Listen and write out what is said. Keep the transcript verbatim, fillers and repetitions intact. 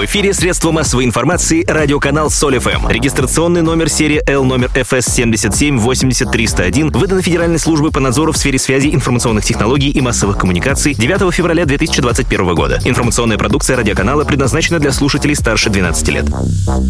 эфире средство массовой информации радиоканал Соль эф эм. Регистрационный номер серии Л номер эф эс семьдесят семь восемьдесят триста один выдан Федеральной службой по надзору в сфере связи, информационных технологий и массовых коммуникаций девятого февраля две тысячи двадцать первого года. Информационная продукция радиоканала предназначена для слушателей старше двенадцати лет.